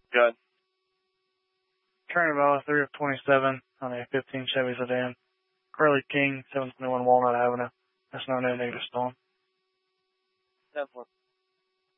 Good. Turning about 3 of 27 on a 15 Chevy sedan. Curly King, 721 Walnut Avenue. That's not a negative storm. 10-4.